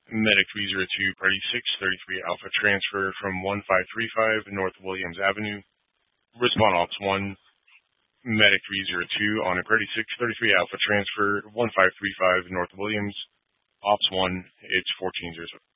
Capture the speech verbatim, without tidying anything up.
Medic three zero two, Party six thirty-three Alpha, transfer from one five three five North Williams Avenue. Respond Ops one, Medic three zero two on a Party six thirty-three Alpha, transfer one five three five North Williams. Ops one, it's fourteen zero.